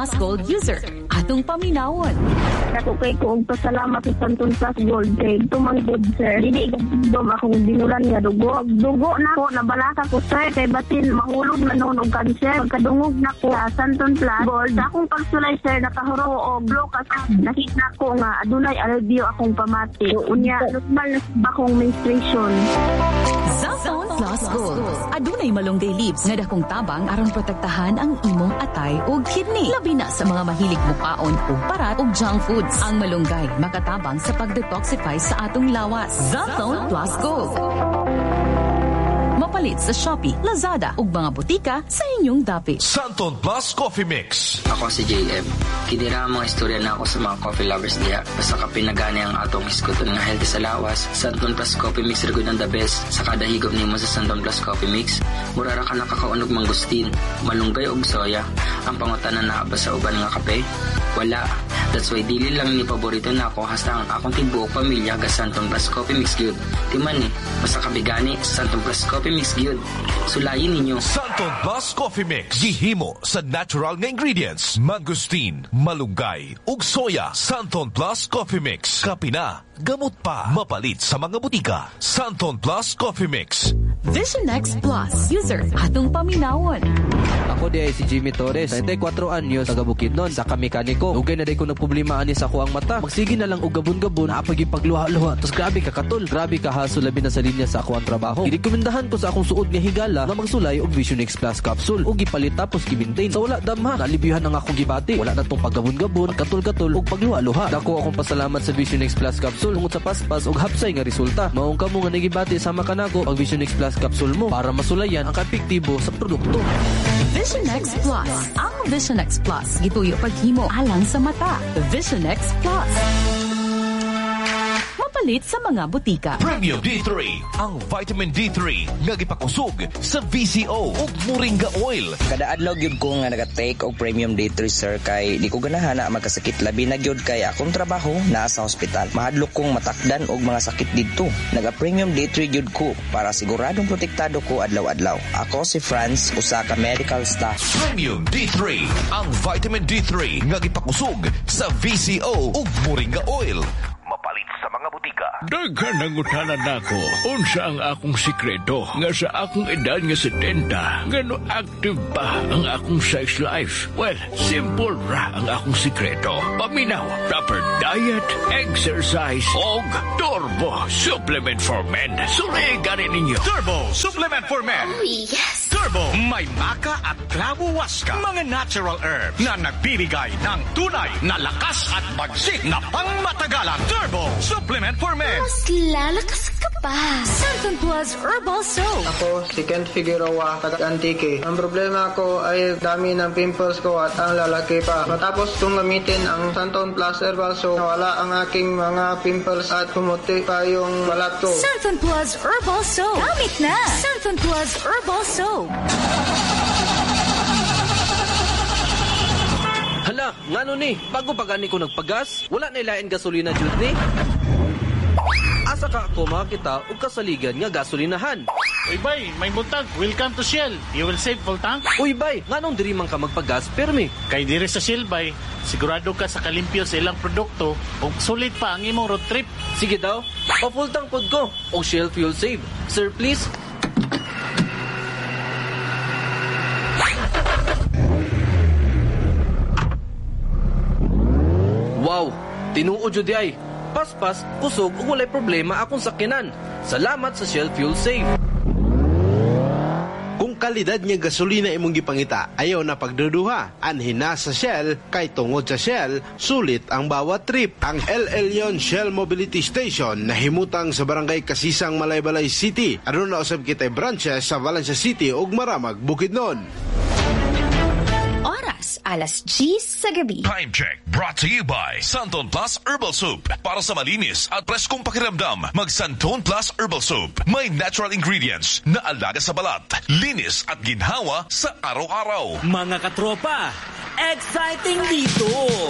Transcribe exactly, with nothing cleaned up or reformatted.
Plus Gold user. Atong paminawon. Ako kay ko og pasalamat sa Santon Plus Gold kay tumanggod sir. Dili gabdom akong binulan nga dugo. Dugo na ko nabalaka ko sir kay batin mahulog na noon og cancer. Pagkadungog na ko sa Santon Plus Gold akong pagsulay sir nakahuro og blow kasi nakita ko nga adunay alivio akong pamati. Unya normal na sa akong menstruation. Santon Plus Gold. Adunay malunggay leaves nga dakong tabang aron protektahan ang imong atay ug kidney. Labi na sa mga mahilig mukaon ug parat ug junk foods. Ang malunggay makatabang sa pag-detoxify sa atong lawas. Santon Plus Gold. Mapalit sa Shopee, Lazada ug mga butika sa inyong dapit. Santon Plus Coffee Mix. Ako si J M. Kinira ang mga istorya na ako sa mga coffee lovers diya. Basta ka pinagani ang atong iskuton nga healthy sa lawas. Santon Plus Coffee Mix rin ang the best. Sa kada higop nimo sa Santon Plus Coffee Mix, murara ka nakakaunog mangustin, malunggay og soya. Ang pangutanan na ba sa uban nga kape? Wala. That's why dili lang ni paborito na ako hasta ang akong tibuok pamilya ga Santon Plus Coffee Mix gyud. Timan ni, basta kabigani Santon Plus Coffee Mix gyud. Sulayin ninyo. Santon Plus Coffee Mix. Gihimo sa natural nga ingredients. Mangustin, malunggay, ug soya. Santon Plus Coffee Mix. Kapina, gamot pa. Mapalit sa mga butika. Santon Plus Coffee Mix. Vision X Plus user. Atong paminawon. Ako di ay si Jimmy Torres, thirty-four anyos, taga Bukidnon, sa kamekaniko. Ugay na di ko nagproblema ani sa kuang mata. Magsige na lang og gabon-gabon, apag ipagluha-luha. Tos grabe ka katol, grabe ka haso labi na sa linya sa ako ang trabaho. Girekomendahan ko sa akong suod nga higala nga magsulay og Vision X Plus capsule ug gipalit tapos gi-maintain. Sa wala damha, nalibyuhan ang akong gibati. Wala na tong paggabon-gabon, katol-katol ug pagluha-luha. Dako akong pasalamat sa Vision X Plus capsule tungod sa paspas ug hapsay nga resulta. Maong kamo nga nagibati sama kanako ang Vision X Plus capsule mo para masulayan ang epektibo sa produkto. Vision X Plus. Ang Vision X Plus gituyo paghimo alang sa mata. Vision X Plus. Mapalit sa mga butika. Premium D three. Ang vitamin D three nga gipakusog sa V C O ug Moringa Oil. Kada adlaw gyud ko nga naga-take og Premium D three sir kay di ko ganahan na magkasakit labi na gyud kay akong trabaho naa sa ospital. Mahadlok kong matakdan og mga sakit didto. Naga-Premium D three gyud ko para siguradong protektado ko adlaw-adlaw. Ako si Franz, usa ka medical staff. Premium D three. Ang vitamin D three nga gipakusog sa V C O ug Moringa Oil. Mapalit sa mga butika. Daghan nangutanan nako unsa ang akong sikreto nga sa akong edad nga setenta ngano active ba ang akong sex life? Well, simple ra ang akong sikreto. Paminaw, proper diet, exercise og Turbo Supplement for Men. Surigan ninyo. Turbo Supplement for Men. Oh, yes. Turbo, may maka at clavo waska, mga natural herbs na nagbibigay ng tunay na lakas at bagsik na pangmatagalan. Turbo Supplement for Men. Mas lalakas ka pa. Santon Plus Herbal Soap. Ako si Kent Figueroa, taga Antique. Ang problema ko ay dami ng pimples ko at ang lalaki pa. Matapos kong gamitin ang Santon Plus Herbal Soap, nawala ang aking mga pimples at pumuti pa yung balat ko. Santon Plus Herbal Soap. Gamit na. Santon Plus Herbal Soap. Hala, ngano ni? Bago pa gani ko nagpagas, wala na ilain gasolina jud ni. Asa ka ako makakita og kasaligan nga gasolinahan. Uy bay, may buntag. Welcome to Shell. You will save full tank. Uy bay, nganong diri man ka magpagas permi? Kay diri sa Shell bay, sigurado ka sa kalimpyo sa ilang produkto ug sulit pa ang imong road trip. Sige daw, pa-full tank pod ko og Shell Fuel Save. Sir, please. Wow, tinuod jud di ay. Paspas, kusog ug walay problema akong sakyanan. Salamat sa Shell Fuel Save. Kung kalidad nga gasolina imong gipangita, ayaw na pagduduha. Anhin na sa Shell, kay tungod sa Shell, sulit ang bawat trip. Ang El Elyon Shell Mobility Station na himutang sa barangay Kasisang, Malaybalay City. Ano na usab kitay branches sa Valencia City ug Maramag, Bukidnon. Oras, alas diyes sa gabi. Time check brought to you by Santon Plus Herbal Soap. Para sa malinis at preskong pakiramdam, mag Santon Plus Herbal Soap. May natural ingredients na alaga sa balat, linis at ginhawa sa araw-araw. Mga katropa, exciting dito!